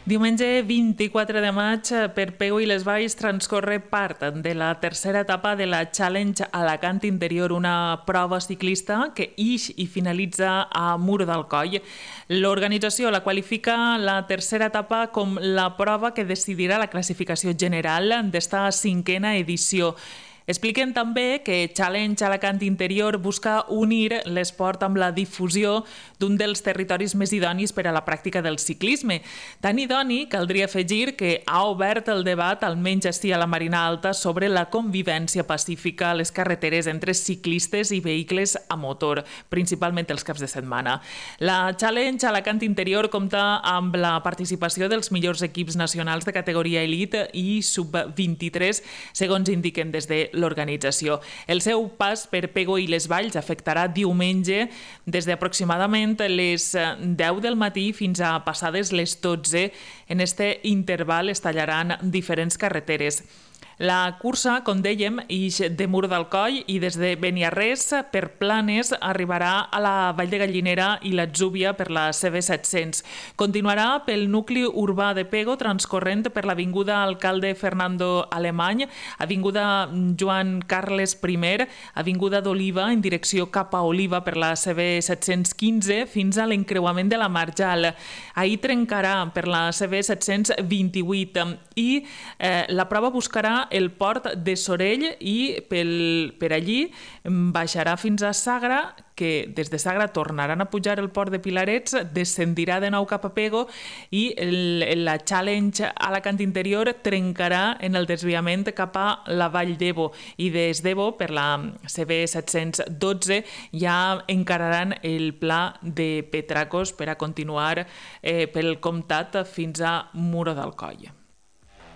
Diumenge 24 de maig, per Pego i les Valls transcorre part de la tercera etapa de la Challenge Alacant Interior, una prova ciclista que ix i finalitza a Mur del Coll. L'organització la qualifica la tercera etapa com la prova que decidirà la classificació general d'esta cinquena edició. Expliquen també que Challenge Alacant Interior busca unir l'esport amb la difusió d'un dels territoris més idonis per a la pràctica del ciclisme. Tan idoni, caldria afegir, que ha obert el debat, almenys ací a la Marina Alta, sobre la convivència pacífica a les carreteres entre ciclistes i vehicles a motor, principalment els caps de setmana. La Challenge Alacant Interior compta amb la participació dels millors equips nacionals de categoria elite i sub-23, segons indiquen des de l'organització. El seu pas per Pego i les Valls afectarà diumenge des d'aproximadament les 10 del matí fins a passades les 12. En este interval es tallaran diferents carreteres. La cursa, com dèiem, ix de Mur del Coll i des de Beniarrés per Planes arribarà a la Vall de Gallinera i l'Atzúbia per la CB700. Continuarà pel nucli urbà de Pego, transcorrent per l'avinguda Alcalde Fernando Alemany, avinguda Joan Carles I, avinguda d'Oliva en direcció cap a Oliva per la CB715 fins a l'encreuament de la Marjal. Ahir trencarà per la CB728 i la prova buscarà el port de Sorell i per allí baixarà fins a Sagra, que des de Sagra tornaran a pujar el port de Pilarets, descendirà de nou cap a Pego i la Challenge Alacant Interior trencarà en el desviament cap a la Vall d'Ebo i des d'Ebo per la CB712 ja encararan el pla de Petracos per a continuar pel comtat fins a Muro del Coll.